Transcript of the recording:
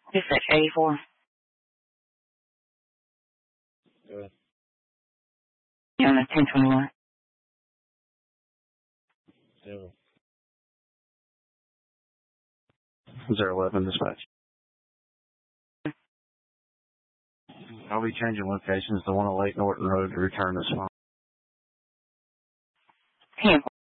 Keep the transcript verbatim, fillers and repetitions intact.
Dispatch eighty-four. Good. You're on the ten twenty-one. Zero. zero eleven dispatch. I'll be changing locations to one oh eight Norton Road to return this phone. ten